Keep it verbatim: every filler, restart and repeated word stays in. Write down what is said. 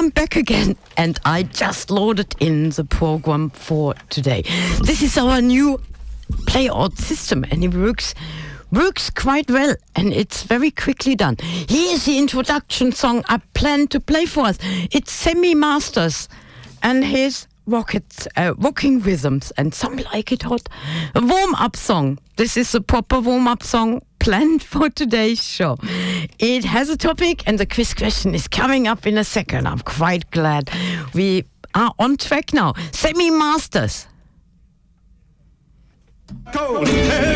I'm back again, and I just loaded in the program for today. This is our new playout system, and it works works quite well, and it's very quickly done. Here's the introduction song I plan to play for us. It's Sammy Masters and his Rocket, uh, Rocking Rhythms, and some like it hot. A warm-up song. This is a proper warm-up song planned for today's show. It has a topic, and the quiz question is coming up in a second. I'm quite glad we are on track now. Sammy Masters. Go.